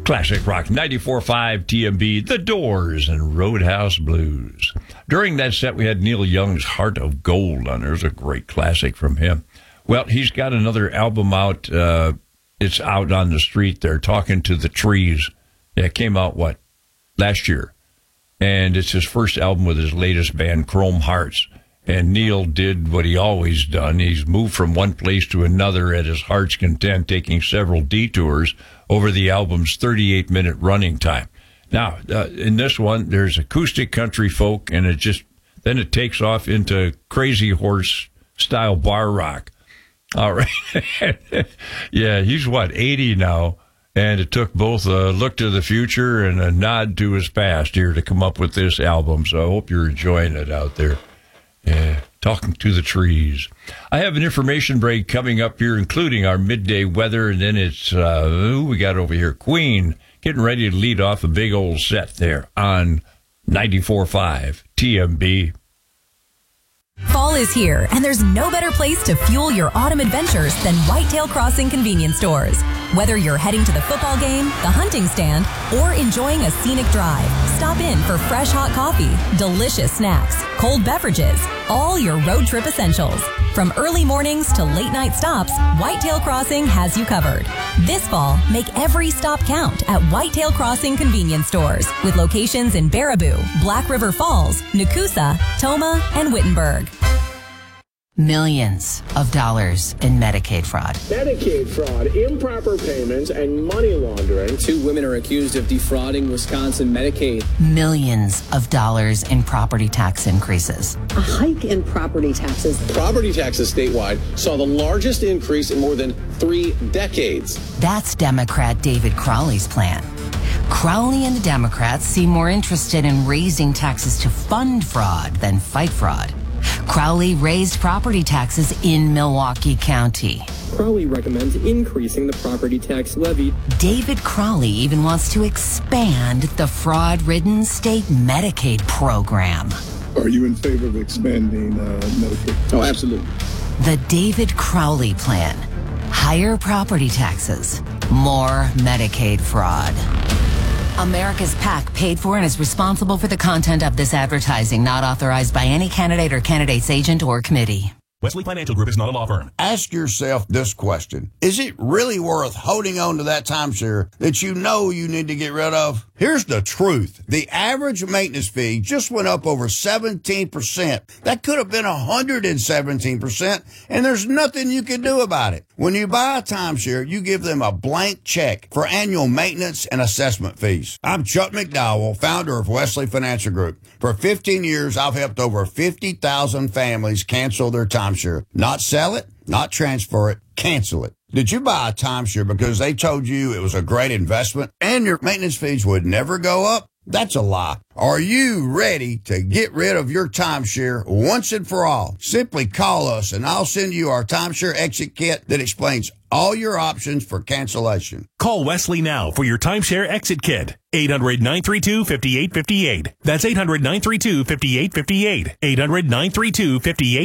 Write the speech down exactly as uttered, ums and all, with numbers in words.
Classic Rock ninety-four point five T M B, The Doors, and Roadhouse Blues. During that set, we had Neil Young's Heart of Gold on. There's a great classic from him. Well, he's got another album out. Uh, it's out on the street there, Talking to the Trees. Yeah, it came out, what, last year. And it's his first album with his latest band, Chrome Hearts. And Neil did what he always done. He's moved from one place to another at his heart's content, taking several detours over the album's thirty-eight minute running time. Now, uh, in this one, there's acoustic country folk, and it just, then it takes off into Crazy Horse style bar rock. All right. Yeah, he's what, eighty now, and it took both a look to the future and a nod to his past here to come up with this album. So I hope you're enjoying it out there. Yeah, Talking to the Trees. I have an information break coming up here, including our midday weather, and then it's, uh, who we got over here? Queen, getting ready to lead off a big old set there on ninety-four point five T M B. Fall is here, and there's no better place to fuel your autumn adventures than Whitetail Crossing convenience stores. Whether you're heading to the football game, the hunting stand, or enjoying a scenic drive, stop in for fresh hot coffee, delicious snacks, cold beverages, all your road trip essentials. From early mornings to late night stops, Whitetail Crossing has you covered. This fall, make every stop count at Whitetail Crossing convenience stores with locations in Baraboo, Black River Falls, Nakusa, Toma, and Wittenberg. Millions of dollars in Medicaid fraud. Medicaid fraud, improper payments, and money laundering. Two women are accused of defrauding Wisconsin Medicaid. Millions of dollars in property tax increases. A hike in property taxes. Property taxes statewide saw the largest increase in more than three decades. That's Democrat David Crowley's plan. Crowley and the Democrats seem more interested in raising taxes to fund fraud than fight fraud. Crowley raised property taxes in Milwaukee County. Crowley recommends increasing the property tax levy. David Crowley even wants to expand the fraud-ridden state Medicaid program. Are you in favor of expanding uh, Medicaid? Oh, absolutely. The David Crowley plan. Higher property taxes, more Medicaid fraud. America's PAC paid for and is responsible for the content of this advertising, not authorized by any candidate or candidate's agent or committee. Wesley Financial Group is not a law firm. Ask yourself this question. Is it really worth holding on to that timeshare that you know you need to get rid of? Here's the truth. The average maintenance fee just went up over seventeen percent. That could have been one hundred seventeen percent, and there's nothing you can do about it. When you buy a timeshare, you give them a blank check for annual maintenance and assessment fees. I'm Chuck McDowell, founder of Wesley Financial Group. For fifteen years, I've helped over fifty thousand families cancel their timeshare. Not sell it, not transfer it, cancel it. Did you buy a timeshare because they told you it was a great investment and your maintenance fees would never go up? That's a lie. Are you ready to get rid of your timeshare once and for all? Simply call us and I'll send you our timeshare exit kit that explains all your options for cancellation. Call Wesley now for your timeshare exit kit. eight hundred, nine three two, five eight five eight. That's eight hundred, nine three two, five eight five eight. eight hundred, nine three two, five eight five eight.